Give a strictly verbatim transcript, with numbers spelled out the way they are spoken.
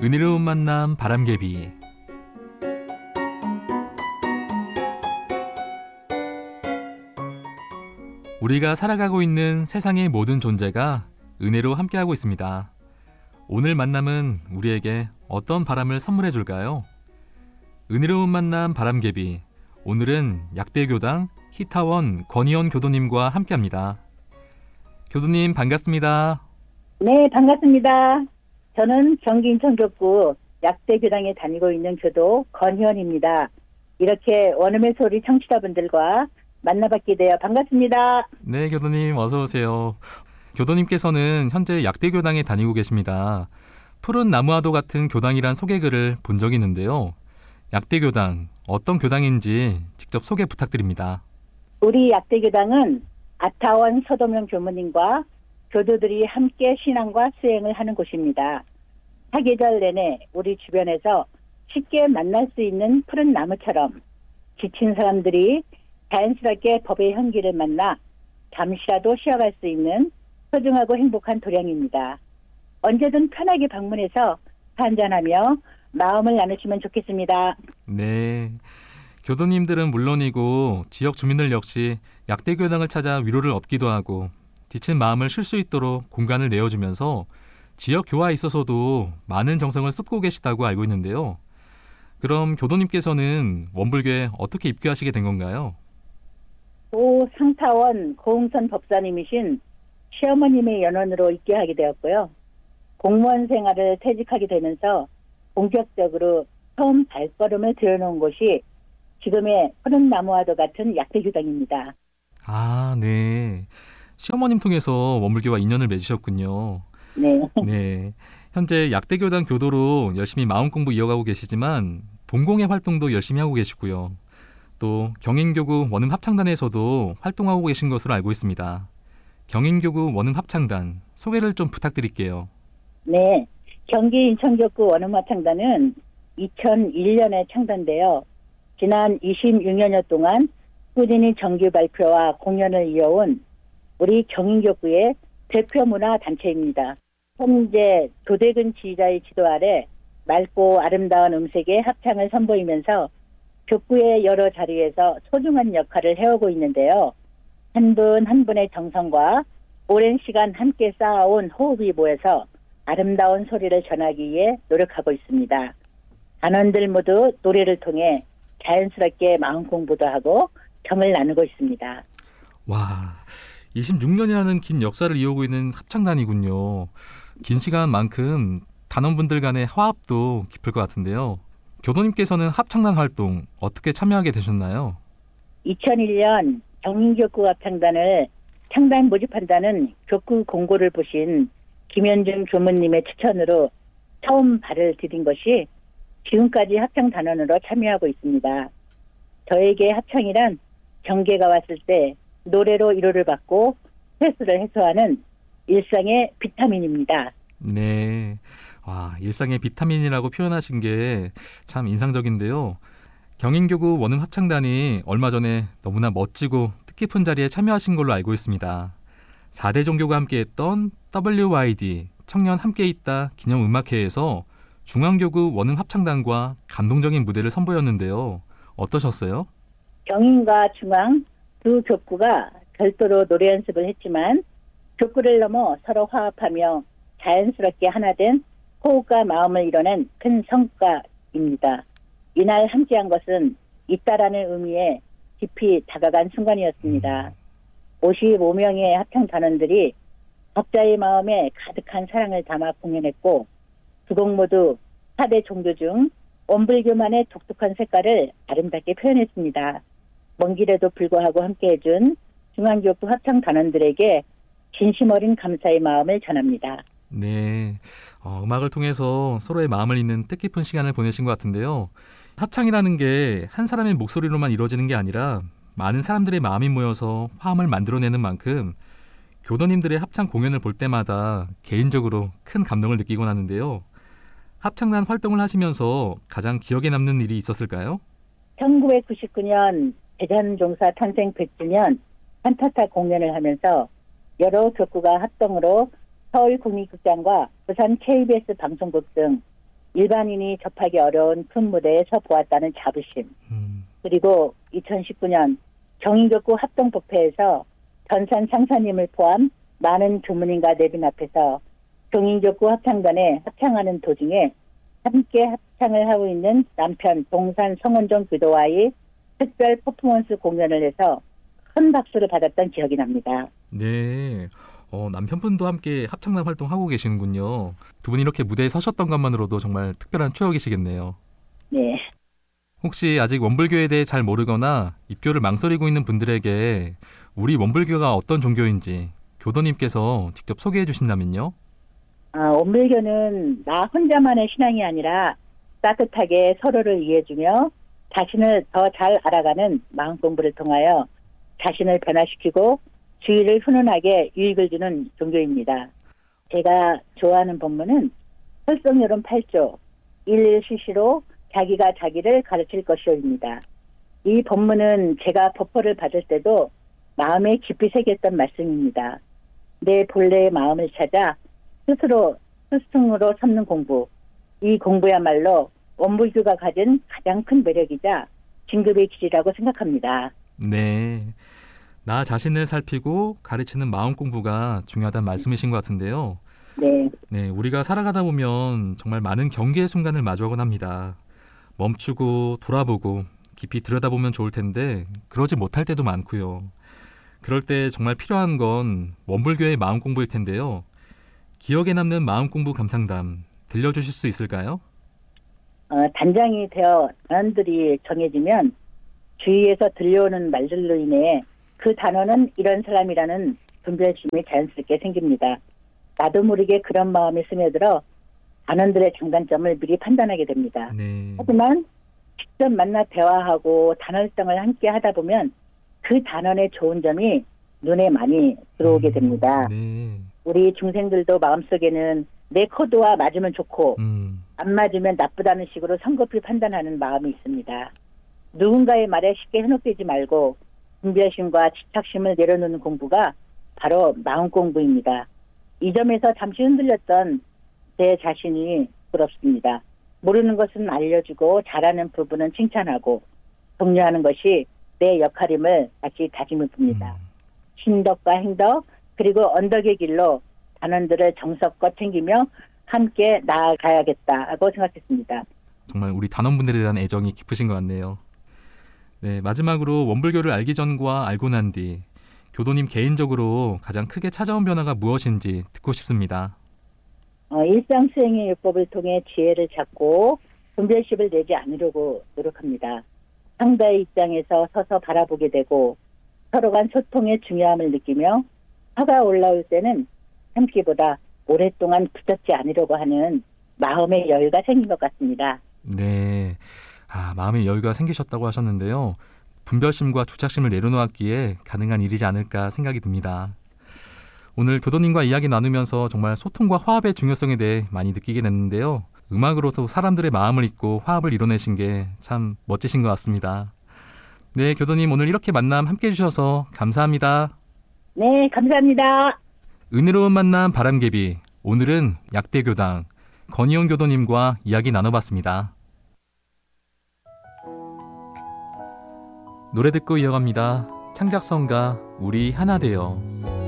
은혜로운 만남 바람개비. 우리가 살아가고 있는 세상의 모든 존재가 은혜로 함께하고 있습니다. 오늘 만남은 우리에게 어떤 바람을 선물해 줄까요? 은혜로운 만남 바람개비. 오늘은 약대교당 희타원 권희원 교도님과 함께합니다. 교도님 반갑습니다. 네, 반갑습니다. 저는 경기 인천교구 약대교당에 다니고 있는 교도 권희원입니다. 이렇게 원음의 소리 청취자분들과 만나뵙게 되어 반갑습니다. 네, 교도님 어서 오세요. 교도님께서는 현재 약대교당에 다니고 계십니다. 푸른 나무와도 같은 교당이란 소개글을 본 적이 있는데요. 약대교당, 어떤 교당인지 직접 소개 부탁드립니다. 우리 약대교당은 아타원 서도명 교무님과 교도들이 함께 신앙과 수행을 하는 곳입니다. 사계절 내내 우리 주변에서 쉽게 만날 수 있는 푸른 나무처럼 지친 사람들이 자연스럽게 법의 현기를 만나 잠시라도 쉬어갈 수 있는 소중하고 행복한 도량입니다. 언제든 편하게 방문해서 한잔하며 마음을 나누시면 좋겠습니다. 네, 교도님들은 물론이고 지역 주민들 역시 약대교당을 찾아 위로를 얻기도 하고 지친 마음을 쉴 수 있도록 공간을 내어주면서 지역 교화에 있어서도 많은 정성을 쏟고 계시다고 알고 있는데요. 그럼 교도님께서는 원불교에 어떻게 입교하시게 된 건가요? 고 상타원 고흥선 법사님이신 시어머님의 연원으로 입교하게 되었고요. 공무원 생활을 퇴직하게 되면서 본격적으로 처음 발걸음을 들여놓은 곳이 지금의 푸른 나무와도 같은 약대교당입니다. 아, 네. 시어머님 통해서 원불교와 인연을 맺으셨군요. 네. 네. 현재 약대교당 교도로 열심히 마음 공부 이어가고 계시지만 본공예 활동도 열심히 하고 계시고요. 또 경인교구 원음합창단에서도 활동하고 계신 것으로 알고 있습니다. 경인교구 원음합창단 소개를 좀 부탁드릴게요. 네. 경기 인천교구 원음합창단은 이천일 년에 창단되어 지난 이십육 년여 동안 꾸준히 정규 발표와 공연을 이어온 우리 경인교구의 대표 문화 단체입니다. 현재 조대근 지휘자의 지도 아래 맑고 아름다운 음색의 합창을 선보이면서 교구의 여러 자리에서 소중한 역할을 해오고 있는데요. 한 분 한 분의 정성과 오랜 시간 함께 쌓아온 호흡이 모여서 아름다운 소리를 전하기 위해 노력하고 있습니다. 단원들 모두 노래를 통해 자연스럽게 마음 공부도 하고 정을 나누고 있습니다. 와, 이십육 년이라는 긴 역사를 이어오고 있는 합창단이군요. 긴 시간만큼 단원분들 간의 화합도 깊을 것 같은데요. 교도님께서는 합창단 활동 어떻게 참여하게 되셨나요? 이천일 년 경인교구 합창단을 창단 모집한다는 교구 공고를 보신 김현준 교무님의 추천으로 처음 발을 디딘 것이 지금까지 합창단원으로 참여하고 있습니다. 저에게 합창이란 경계가 왔을 때 노래로 위로를 받고 스트레스를 해소하는 일상의 비타민입니다. 네. 와, 일상의 비타민이라고 표현하신 게 참 인상적인데요. 경인교구 원음합창단이 얼마 전에 너무나 멋지고 뜻깊은 자리에 참여하신 걸로 알고 있습니다. 사 대 종교가 함께했던 더블유와이디 청년 함께있다 기념음악회에서 중앙교구 원음합창단과 감동적인 무대를 선보였는데요. 어떠셨어요? 경인과 중앙 두 교구가 별도로 노래 연습을 했지만 교구를 넘어 서로 화합하며 자연스럽게 하나 된 호흡과 마음을 이뤄낸 큰 성과입니다. 이날 함께한 것은 있다라는 의미에 깊이 다가간 순간이었습니다. 오십오 명의 합창 단원들이 각자의 마음에 가득한 사랑을 담아 공연했고 두 곡 모두 사 대 종교 중 원불교만의 독특한 색깔을 아름답게 표현했습니다. 먼 길에도 불구하고 함께해준 중앙교구 합창 단원들에게 진심 어린 감사의 마음을 전합니다. 네, 어, 음악을 통해서 서로의 마음을 잇는 뜻깊은 시간을 보내신 것 같은데요. 합창이라는 게 한 사람의 목소리로만 이루어지는 게 아니라 많은 사람들의 마음이 모여서 화음을 만들어내는 만큼 교도님들의 합창 공연을 볼 때마다 개인적으로 큰 감동을 느끼곤 하는데요. 합창단 활동을 하시면서 가장 기억에 남는 일이 있었을까요? 천구백구십구 년 대전종사 탄생 백 주년 한타타 공연을 하면서 여러 교구가 합동으로 서울국립극장과 부산 케이비에스 방송국 등 일반인이 접하기 어려운 큰 무대에 서 보았다는 자부심, 음. 그리고 이천십구 년 경인교구 합동법회에서 전산 상사님을 포함 많은 교무님과 내빈 앞에서 경인교구 합창단에 합창하는 도중에 함께 합창을 하고 있는 남편 동산 성원종 교도와의 특별 퍼포먼스 공연을 해서 큰 박수를 받았던 기억이 납니다. 네. 어, 남편분도 함께 합창단 활동하고 계시는군요. 두 분이 이렇게 무대에 서셨던 것만으로도 정말 특별한 추억이시겠네요. 네. 혹시 아직 원불교에 대해 잘 모르거나 입교를 망설이고 있는 분들에게 우리 원불교가 어떤 종교인지 교도님께서 직접 소개해 주신다면요? 아, 원불교는 나 혼자만의 신앙이 아니라 따뜻하게 서로를 이해해주며 자신을 더 잘 알아가는 마음 공부를 통하여 자신을 변화시키고 주의를 훈훈하게 유익을 주는 종교입니다. 제가 좋아하는 본문은 설성요론 팔 조 일일시시로 자기가 자기를 가르칠 것이오입니다. 이 본문은 제가 법포를 받을 때도 마음에 깊이 새겼던 말씀입니다. 내 본래의 마음을 찾아 스스로 스승으로 삼는 공부, 이 공부야말로 원불교가 가진 가장 큰 매력이자 진급의 길이라고 생각합니다. 네. 나 자신을 살피고 가르치는 마음 공부가 중요하다는 말씀이신 것 같은데요. 네. 네, 우리가 살아가다 보면 정말 많은 경계의 순간을 마주하곤 합니다. 멈추고 돌아보고 깊이 들여다보면 좋을 텐데 그러지 못할 때도 많고요. 그럴 때 정말 필요한 건 원불교의 마음 공부일 텐데요. 기억에 남는 마음 공부 감상담 들려주실 수 있을까요? 어, 단장이 되어 단원들이 정해지면 주위에서 들려오는 말들로 인해 그 단어는 이런 사람이라는 분별심이 자연스럽게 생깁니다. 나도 모르게 그런 마음이 스며들어 단원들의 장단점을 미리 판단하게 됩니다. 네. 하지만 직접 만나 대화하고 단원성을 함께 하다 보면 그 단원의 좋은 점이 눈에 많이 들어오게 음, 됩니다. 네. 우리 중생들도 마음속에는 내 코드와 맞으면 좋고 음, 안 맞으면 나쁘다는 식으로 성급히 판단하는 마음이 있습니다. 누군가의 말에 쉽게 현혹되지 말고 분별심과 집착심을 내려놓는 공부가 바로 마음 공부입니다. 이 점에서 잠시 흔들렸던 제 자신이 부럽습니다. 모르는 것은 알려주고 잘하는 부분은 칭찬하고 독려하는 것이 내 역할임을 다시 다짐해 봅니다. 음. 신덕과 행덕 그리고 언덕의 길로 단원들을 정성껏 챙기며 함께 나아가야겠다고 생각했습니다. 정말 우리 단원분들에 대한 애정이 깊으신 것 같네요. 네, 마지막으로 원불교를 알기 전과 알고 난 뒤 교도님 개인적으로 가장 크게 찾아온 변화가 무엇인지 듣고 싶습니다. 어, 일상 수행의 율법을 통해 지혜를 찾고 분별심을 내지 않으려고 노력합니다. 상대의 입장에서 서서 바라보게 되고 서로 간 소통의 중요함을 느끼며 화가 올라올 때는 참기보다 오랫동안 붙잡지 않으려고 하는 마음의 여유가 생긴 것 같습니다. 네, 아, 마음의 여유가 생기셨다고 하셨는데요. 분별심과 주착심을 내려놓았기에 가능한 일이지 않을까 생각이 듭니다. 오늘 교도님과 이야기 나누면서 정말 소통과 화합의 중요성에 대해 많이 느끼게 됐는데요. 음악으로서 사람들의 마음을 읽고 화합을 이뤄내신 게 참 멋지신 것 같습니다. 네, 교도님 오늘 이렇게 만남 함께 해주셔서 감사합니다. 네, 감사합니다. 은혜로운 만남 바람개비, 오늘은 약대교당 건희용 교도님과 이야기 나눠봤습니다. 노래 듣고 이어갑니다. 창작성가 우리 하나 되어.